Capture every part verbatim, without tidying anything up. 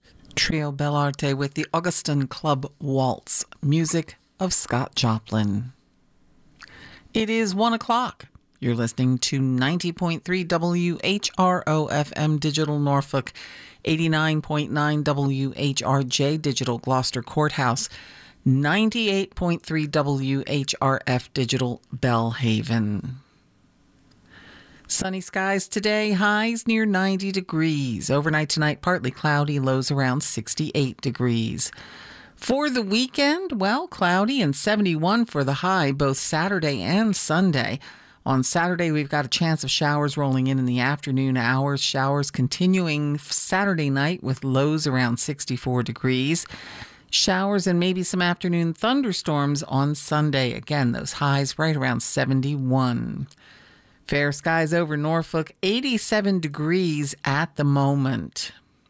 Trio Bellarte with the Augustin Club Waltz, music of Scott Joplin. It is one o'clock. You're listening to ninety point three W H R O F M Digital Norfolk, eighty-nine point nine W H R J Digital Gloucester Courthouse, ninety-eight point three W H R F Digital Bellhaven. Sunny skies today, highs near ninety degrees. Overnight tonight, partly cloudy, lows around sixty-eight degrees. For the weekend, well, cloudy and seventy-one for the high, both Saturday and Sunday. On Saturday, we've got a chance of showers rolling in in the afternoon hours. Showers continuing Saturday night with lows around sixty-four degrees. Showers and maybe some afternoon thunderstorms on Sunday. Again, those highs right around seventy-one. Fair skies over Norfolk, eighty-seven degrees at the moment.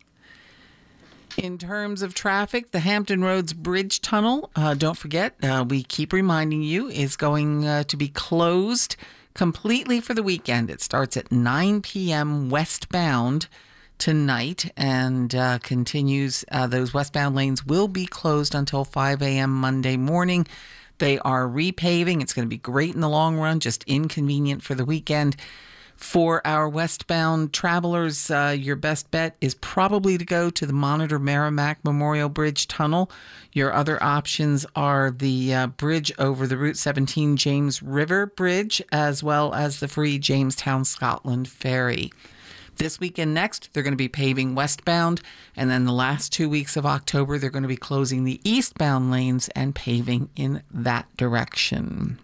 In terms of traffic, the Hampton Roads Bridge Tunnel, uh, don't forget, uh, we keep reminding you, is going uh, to be closed completely for the weekend. It starts at nine p.m. westbound tonight and uh, continues. Uh, those westbound lanes will be closed until five a.m. Monday morning. They are repaving. It's going to be great in the long run, just inconvenient for the weekend. For our westbound travelers, uh, your best bet is probably to go to the Monitor Merrimack Memorial Bridge Tunnel. Your other options are the uh, bridge over the Route seventeen James River Bridge, as well as the free Jamestown, Scotland ferry. This weekend next, they're going to be paving westbound, and then the last two weeks of October, they're going to be closing the eastbound lanes and paving in that direction.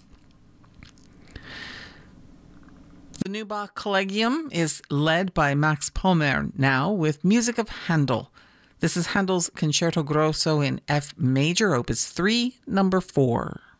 The Neubach Collegium is led by Max Pommer now with music of Handel. This is Handel's Concerto Grosso in F major, opus three, number four.